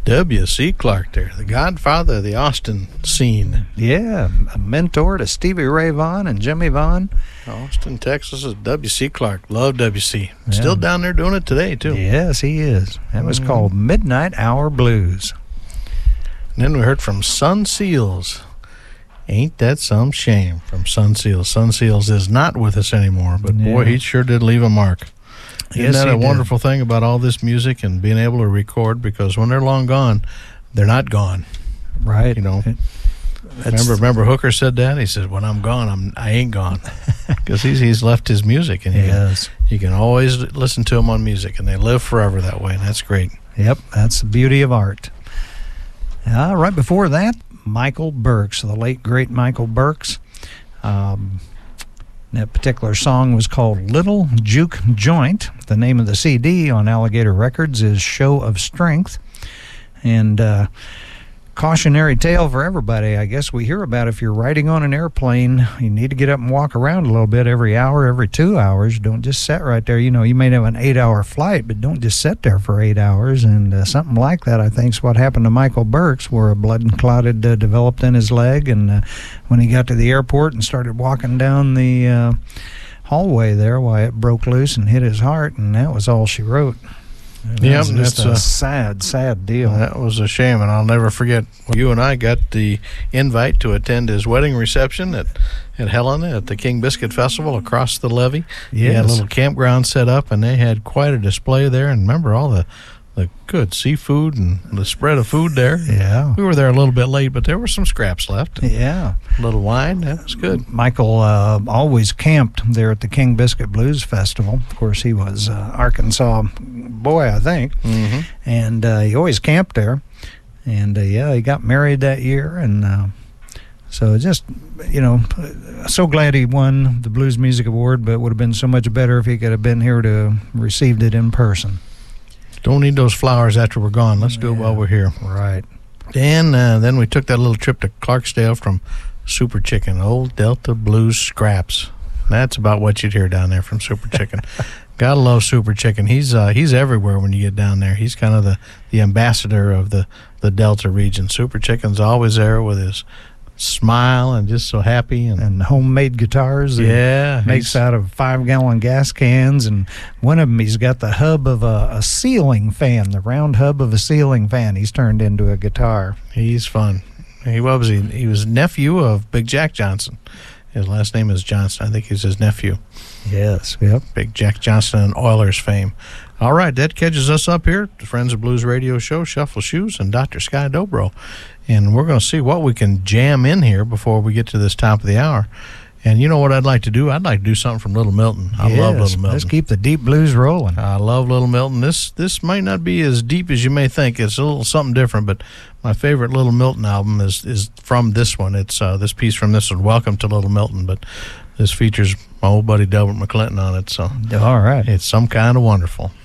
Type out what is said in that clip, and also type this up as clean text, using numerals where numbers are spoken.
W.C. Clark there, the godfather of the Austin scene. Yeah, a mentor to Stevie Ray Vaughan and Jimmy Vaughan. Austin, Texas is W.C. Clark. Love W.C. Still down there doing it today, too. Yes, he is. That was called Midnight Hour Blues. And then we heard from Sun Seals. Ain't that some shame, from Sun Seals. Sun Seals is not with us anymore, but boy, he sure did leave a mark. Isn't that a wonderful thing about all this music and being able to record? Because when they're long gone, they're not gone. Right. You know. Remember Hooker said that? He said, when I'm gone, I ain't gone. Because he's left his music. And you can always listen to them on music, and they live forever that way, and that's great. Yep, that's the beauty of art. Right before that, Michael Burks, the late, great Michael Burks. That particular song was called Little Juke Joint. The name of the CD on Alligator Records is Show of Strength. And cautionary tale for everybody, I guess we hear about if you're riding on an airplane, you need to get up and walk around a little bit every hour, every 2 hours. Don't just sit right there. You know, you may have an 8-hour flight, but don't just sit there for 8 hours. And something like that, I think, is what happened to Michael Burks, where a blood clotted developed in his leg. And when he got to the airport and started walking down the hallway there, why it broke loose and hit his heart, and that was all she wrote. Yeah, that's a sad deal. That was a shame, and I'll never forget. You and I got the invite to attend his wedding reception at Helena at the King Biscuit Festival across the levee. Yes. He had a little campground set up, and they had quite a display there. And remember all the good seafood and the spread of food there. Yeah. We were there a little bit late, but there were some scraps left. Yeah. A little wine. That was good. Michael always camped there at the King Biscuit Blues Festival. Of course, he was Arkansas boy, I think. Mm-hmm. And he always camped there. And, he got married that year. And so just, so glad he won the Blues Music Award, but it would have been so much better if he could have been here to received it in person. Don't need those flowers after we're gone. Let's do it while we're here. Right. And then we took that little trip to Clarksdale from Super Chicken, Old Delta Blues Scraps. That's about what you'd hear down there from Super Chicken. Gotta love Super Chicken. He's everywhere when you get down there. He's kind of the ambassador of the Delta region. Super Chicken's always there with his smile and just so happy, and homemade guitars. Makes out of 5-gallon gas cans, and one of them he's got the hub of a ceiling fan, the round hub of a ceiling fan. He's turned into a guitar. He's fun. He was nephew of Big Jack Johnson. His last name is Johnson. I think he's his nephew. Yes. Yep. Big Jack Johnson and Oilers fame. All right, that catches us up here at the Friends of Blues Radio Show, Shuffle Shoes, and Dr. Sky Dobro. And we're going to see what we can jam in here before we get to this top of the hour. And you know what I'd like to do? I'd like to do something from Little Milton. I love Little Milton. Let's keep the deep blues rolling. I love Little Milton. This might not be as deep as you may think. It's a little something different, but my favorite Little Milton album is from this one. It's this piece from this one, Welcome to Little Milton, but this features my old buddy Delbert McClinton on it. So all right. It's Some Kind of Wonderful.